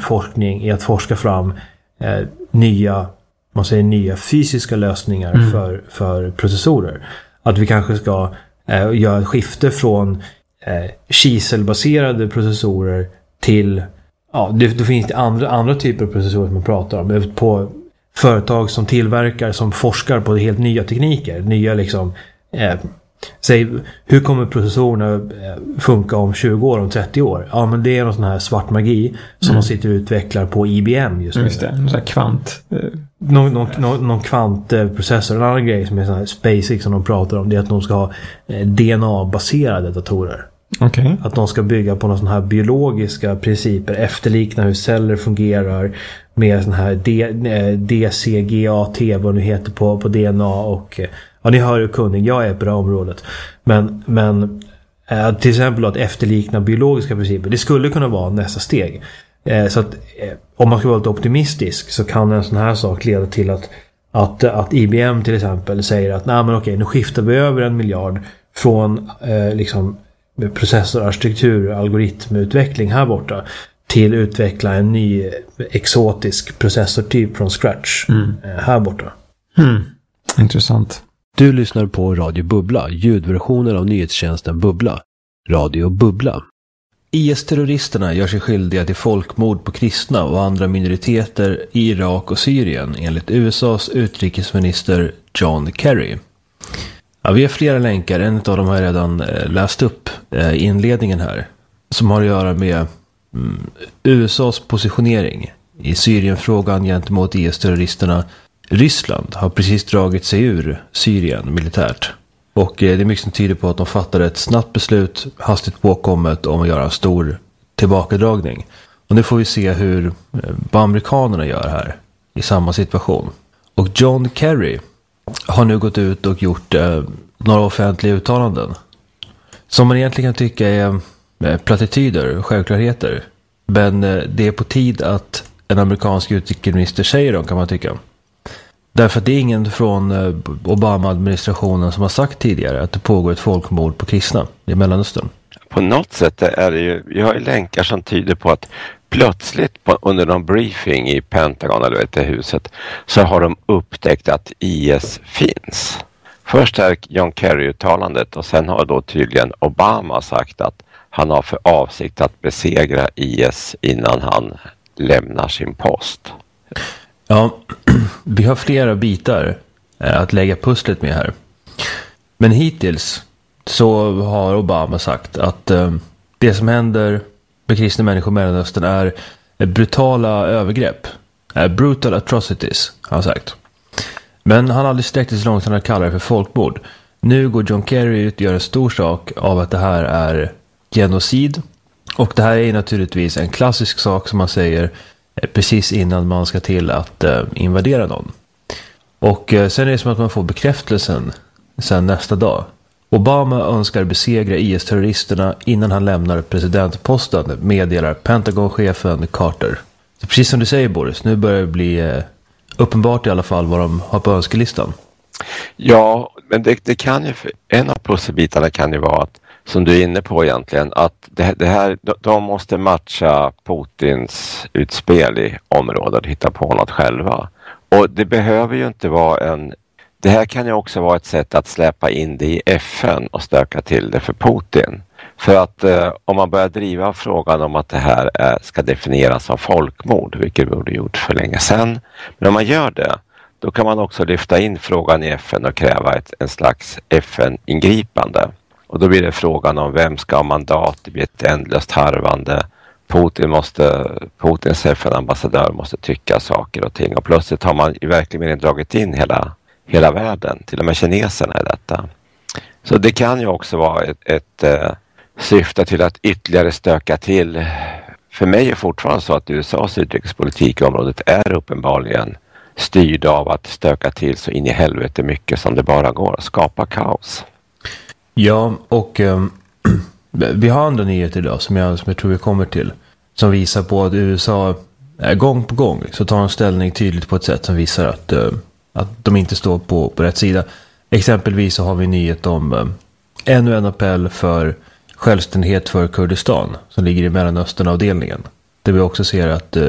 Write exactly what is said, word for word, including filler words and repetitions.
forskning i att forska fram eh, nya, man säger nya fysiska lösningar mm. för, för processorer. Att vi kanske ska eh, göra ett skifte från eh, kiselbaserade processorer till, ja, det, det finns det andra, andra typer av processorer som man pratar om. På företag som tillverkar, som forskar på helt nya tekniker. Nya liksom, eh, säg, hur kommer processorerna eh, funka om tjugo år, om trettio år? Ja, men det är någon sån här svart magi som mm. de sitter och utvecklar på I B M just nu. Just det, någon sån här kvant. Eh, någon, någon, någon, någon kvantprocessor. En annan grej som är sån här SpaceX som de pratar om, det är att de ska ha eh, D N A-baserade datorer. Okay. Att de ska bygga på några sådana här biologiska principer, efterlikna hur celler fungerar med sån här D, D C G A T, vad nu heter på, på D N A. Och ja, ni hör hur kunnig jag är på det här området. Men, men eh, till exempel att efterlikna biologiska principer, det skulle kunna vara nästa steg. Eh, så att eh, om man ska vara lite optimistisk så kan en sån här sak leda till att, att, att I B M till exempel säger att nej men okej, nu skiftar vi över en miljard från eh, liksom processorarkitektur, algoritmutveckling här borta till utveckla en ny exotisk processortyp från scratch mm. här borta. Mm. Intressant. Du lyssnar på Radio Bubbla, ljudversionen av nyhetstjänsten Bubbla. Radio Bubbla. I S-terroristerna gör sig skyldiga till folkmord på kristna och andra minoriteter i Irak och Syrien enligt U S A:s utrikesminister John Kerry. Ja, vi har flera länkar, en av dem har jag redan eh, läst upp eh, i inledningen här, som har att göra med mm, U S A:s positionering i Syrienfrågan gentemot I S-terroristerna. Ryssland har precis dragit sig ur Syrien militärt och eh, det är mycket som tyder på att de fattade ett snabbt beslut, hastigt påkommet, om att göra en stor tillbakadragning. Och nu får vi se hur eh, vad amerikanerna gör här i samma situation. Och John Kerry har nu gått ut och gjort eh, några offentliga uttalanden som man egentligen kan tycka är eh, plattityder, självklarheter. Men eh, det är på tid att en amerikansk utrikesminister säger dem, kan man tycka. Därför att det är ingen från eh, Obama-administrationen som har sagt tidigare att det pågår ett folkmord på kristna i Mellanöstern. På något sätt är det ju, vi har ju länkar som tyder på att plötsligt på, under någon briefing i Pentagon eller vet det huset, så har de upptäckt att I S finns. Först är John Kerry-uttalandet och sen har då tydligen Obama sagt att han har för avsikt att besegra I S innan han lämnar sin post. Ja, vi har flera bitar att lägga pusslet med här. Men hittills så har Obama sagt att eh, det som händer med kristna människor i Mellanöstern är brutala övergrepp. Brutal atrocities, har han sagt. Men han har aldrig sträckt sig så långt som han kallar det för folkmord. Nu går John Kerry ut och gör en stor sak av att det här är genocid. Och det här är naturligtvis en klassisk sak som man säger precis innan man ska till att invadera någon. Och sen är det som att man får bekräftelsen sen nästa dag. Obama önskar besegra I S-terroristerna innan han lämnar presidentposten, meddelar Pentagon-chefen Carter. Så precis som du säger, Boris, nu börjar det bli eh, uppenbart i alla fall vad de har på önskelistan. Ja, men det, det kan ju, en av pusselbitarna kan ju vara att, som du är inne på egentligen, att det, det här, de måste matcha Putins utspel i området, hitta på något själva. Och det behöver ju inte vara en... Det här kan ju också vara ett sätt att släppa in det i F N och stöka till det för Putin. För att eh, om man börjar driva frågan om att det här är, ska definieras som folkmord, vilket vi borde gjort för länge sedan. Men om man gör det, då kan man också lyfta in frågan i F N och kräva ett, en slags F N-ingripande. Och då blir det frågan om vem ska ha mandat, det blir ett ändlöst harvande. Putin måste, Putins F N-ambassadör måste tycka saker och ting. Och plötsligt har man i verklig mening dragit in hela... hela världen, till och med kineserna i detta. Så det kan ju också vara ett, ett äh, syfte till att ytterligare stöka till. För mig är fortfarande så att U S A:s utrikespolitik i området är uppenbarligen styrd av att stöka till så in i helvete mycket som det bara går, skapa kaos. Ja, och äh, vi har andra nyheter idag som jag, som jag tror vi kommer till, som visar på att U S A äh, gång på gång så tar en ställning tydligt på ett sätt som visar att äh, att de inte står på, på rätt sida. Exempelvis så har vi nyhet om eh, ännu en appell för självständighet för Kurdistan som ligger i Mellanöstern-avdelningen. Där vi också ser att eh,